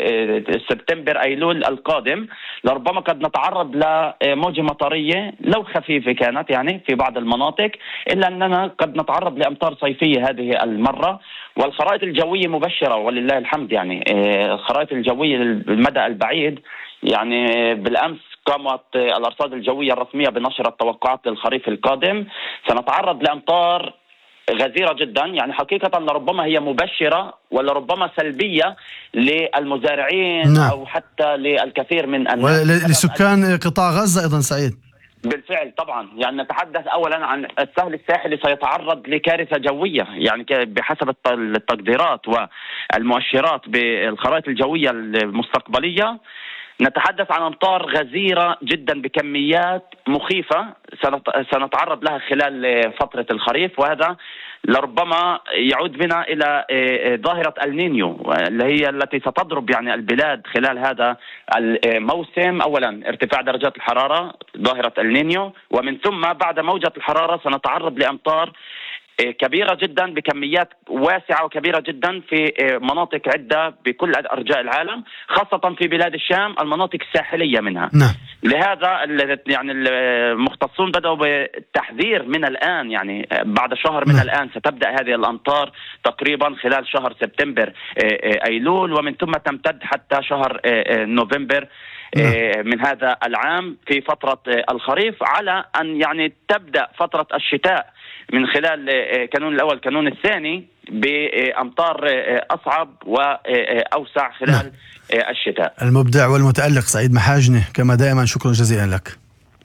سبتمبر أيلول القادم لربما قد نتعرض لموجة مطرية لو خفيفة كانت يعني في بعض المناطق، إلا أننا قد نتعرض لأمطار صيفية هذه المرة. والخرائط الجوية مبشرة ولله الحمد، يعني الخرائط الجوية المدى البعيد، يعني بالأمس قامت الأرصاد الجوية الرسمية بنشر التوقعات للخريف القادم. سنتعرض لأمطار غزيرة جدا، يعني حقيقة لربما هي مبشرة ولربما سلبية للمزارعين نعم. أو حتى للكثير من الناس ولسكان قطاع غزة أيضا سعيد. بالفعل طبعا، يعني نتحدث أولا عن الساحل الساحلي سيتعرض لكارثة جوية، يعني بحسب التقديرات والمؤشرات بالخرائط الجوية المستقبلية نتحدث عن أمطار غزيرة جدا بكميات مخيفة سنتعرض لها خلال فترة الخريف، وهذا لربما يعود بنا إلى ظاهرة النينيو اللي هي التي ستضرب يعني البلاد خلال هذا الموسم. أولا ارتفاع درجات الحرارة ظاهرة النينيو، ومن ثم بعد موجة الحرارة سنتعرض لأمطار كبيرة جدا بكميات واسعة وكبيرة جدا في مناطق عدة بكل أرجاء العالم، خاصة في بلاد الشام المناطق الساحلية منها. نعم. لهذا يعني المختصون بدأوا بالتحذير من الآن، يعني بعد شهر من الآن ستبدأ هذه الأمطار تقريبا خلال شهر سبتمبر أيلول، ومن ثم تمتد حتى شهر نوفمبر من هذا العام في فترة الخريف، على أن يعني تبدأ فترة الشتاء من خلال كانون الأول كانون الثاني بأمطار أصعب وأوسع خلال الشتاء. المبدع والمتألق سعيد محاجنة كما دائما، شكرا جزيلا لك.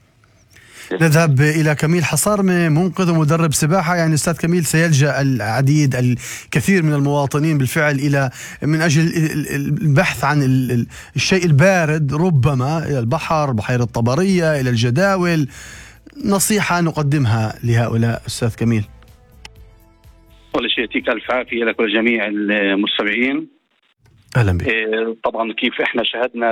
نذهب إلى كميل حصارمة، منقذ ومدرب سباحة. يعني أستاذ كميل، سيلجأ الكثير من المواطنين بالفعل من أجل البحث عن الشيء البارد، ربما إلى البحر، بحيرة طبرية، إلى الجداول. نصيحة نقدمها لهؤلاء أستاذ كميل. أول شيء يعطيك ألف عافية لك ولجميع المستمعين. أهلا بك. طبعا كيف إحنا شهدنا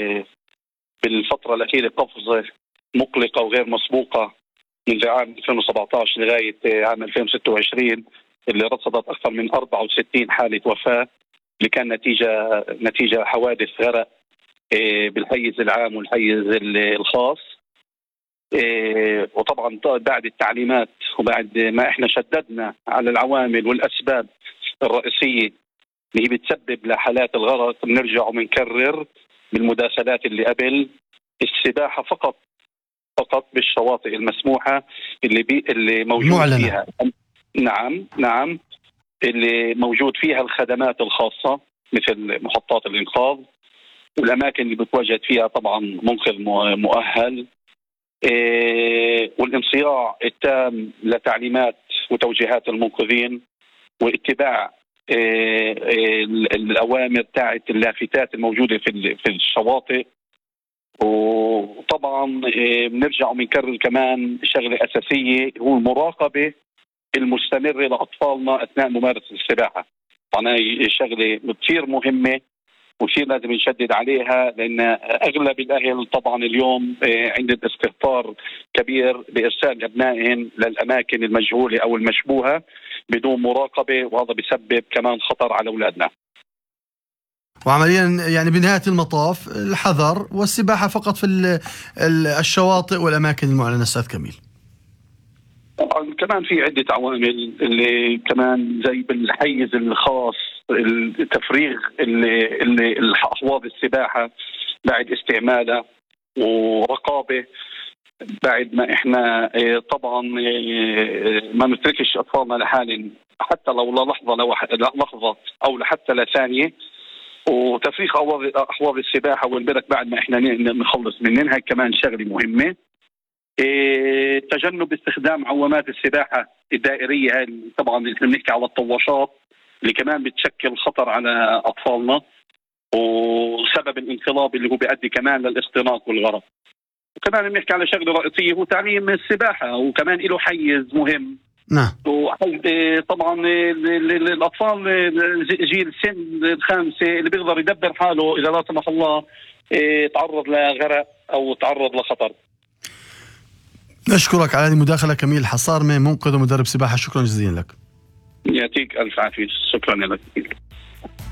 بالفترة الأخيرة قفزة مقلقة وغير مسبوقة منذ عام 2017 لغاية عام 2026 اللي رصدت أكثر من 64 حالة وفاة، اللي كان نتيجة حوادث غرق بالحيز العام والحيز الخاص. وطبعا بعد التعليمات وبعد ما احنا شددنا على العوامل والأسباب الرئيسية اللي هي بتسبب لحالات الغرق، بنرجع وبنكرر بالمداخلات اللي قبل، السباحة فقط بالشواطئ المسموحة اللي موجود معلنة فيها. نعم اللي موجود فيها الخدمات الخاصة مثل محطات الإنقاذ، والأماكن اللي بتواجد فيها طبعا منقذ مؤهل، والانصياع التام لتعليمات وتوجيهات المنقذين، واتباع الأوامر تاعت اللافتات الموجودة في الشواطئ. وطبعا بنرجع وبنكرر كمان شغلة أساسية، هو المراقبة المستمرة لأطفالنا أثناء ممارسة السباحة. طبعا هي شغلة كثير مهمة وكثير لازم نشدد عليها، لأن أغلب الأهل طبعا اليوم عند استهتار كبير بإرسال أبنائهم للأماكن المجهولة أو المشبوهة بدون مراقبة، وهذا بيسبب كمان خطر على أولادنا. وعمليا يعني بنهاية المطاف الحذر والسباحة فقط في الشواطئ والأماكن المعلنة. أستاذ كميل، طبعا كمان في عدة عوامل اللي كمان زي بالحيز الخاص، التفريغ اللي أحواض السباحة بعد استعمالها، ورقابة بعد ما احنا طبعا ما نتركش أطفالنا لحال حتى لو لحظة أو حتى لثانية، وتفريغ أحواض السباحة والبرك بعد ما احنا نخلص منها كمان شغلة مهمة. تجنب استخدام عوامات السباحة الدائرية، طبعا احنا بنحكي على الطواشات اللي كمان بتشكل خطر على أطفالنا وسبب الانقلاب اللي هو بيؤدي كمان للاختناق والغرق. وكمان بنحكي على شغلة رئيسية هو تعليم السباحة، وكمان له حيز مهم. نعم. طبعا الأطفال جيل سن الخامسة اللي بيقدر يدبر حاله إذا لا سمح الله تعرض لغرق أو تعرض لخطر. نشكرك على هذه المداخلة كميل حصارمة، منقذ ومدرب سباحة. شكرا جزيلا لك. يعطيك ألف عافية. شكرا لك.